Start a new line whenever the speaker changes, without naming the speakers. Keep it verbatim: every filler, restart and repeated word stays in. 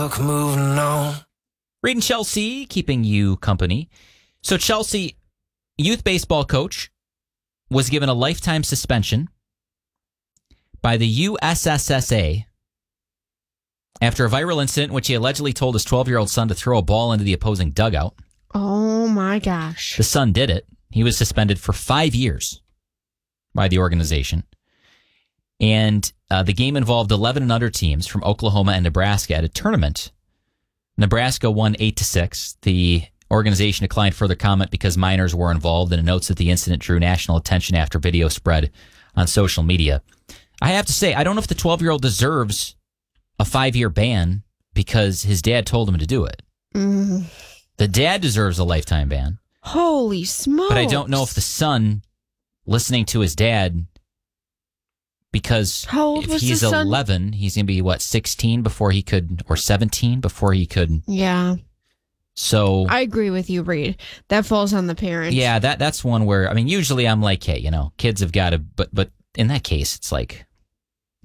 Moving on.
Reed and Chelsea keeping you company. So Chelsea, youth baseball coach, was given a lifetime suspension by the U S S S A after a viral incident in which he allegedly told his twelve-year-old son to throw a ball into the opposing dugout.
Oh, my gosh.
The son did it. He was suspended for five years by the organization. And uh, the game involved eleven and under teams from Oklahoma and Nebraska at a tournament. Nebraska won eight to six. The organization declined further comment because minors were involved, and it notes that the incident drew national attention after video spread on social media. I have to say, I don't know if the twelve-year-old deserves a five-year ban because his dad told him to do it.
Mm.
The dad deserves a lifetime ban.
Holy smokes.
But I don't know if the son, listening to his dad, because
How old
if
was
he's
the son?
eleven, he's going to be, what, sixteen before he could, or seventeen before he could.
Yeah.
So
I agree with you, Reed. That falls on the parents.
yeah, that that's one where, I mean, usually I'm like, hey, you know, kids have got to, but but in that case, it's like,